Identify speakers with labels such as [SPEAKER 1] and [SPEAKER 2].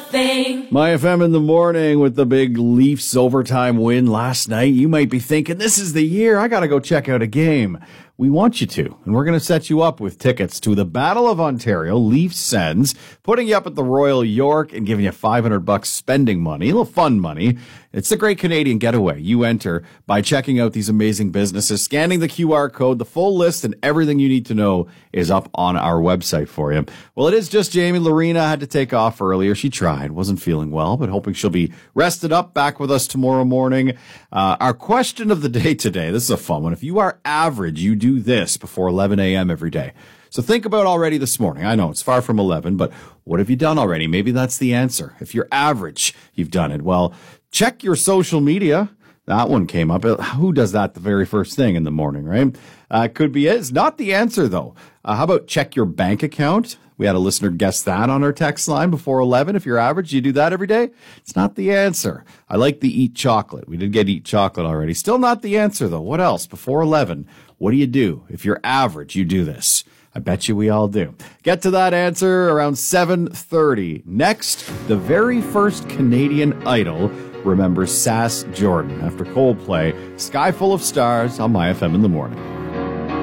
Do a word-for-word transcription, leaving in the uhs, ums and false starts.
[SPEAKER 1] thing.
[SPEAKER 2] My F M in the morning with the big Leafs overtime win last night. You might be thinking, this is the year. I got to go check out a game. We want you to, and we're going to set you up with tickets to the Battle of Ontario. Leafs sends, putting you up at the Royal York and giving you five hundred bucks spending money, a little fun money. It's a great Canadian getaway. You enter by checking out these amazing businesses, scanning the Q R code. The full list and everything you need to know is up on our website for you. Well, it is just Jamie. Lorena had to take off earlier. She tried, wasn't feeling well, but hoping she'll be rested up, back with us tomorrow morning. Uh, our question of the day today, this is a fun one. If you are average, you do this before eleven a.m. every day. So think about already this morning. I know it's far from eleven, but what have you done already? Maybe that's the answer. If you're average, you've done it. Well, check your social media. That one came up. Who does that the very first thing in the morning, right? Uh, could be it. It's not the answer, though. Uh, how about check your bank account? We had a listener guess that on our text line before eleven. If you're average, you do that every day? It's not the answer. I like the eat chocolate. We did get eat chocolate already. Still not the answer, though. What else? Before eleven, what do you do? If you're average, you do this. I bet you we all do. Get to that answer around seven thirty. Next, the very first Canadian Idol remembers Sass Jordan after Coldplay. Sky Full of Stars on My F M in the morning.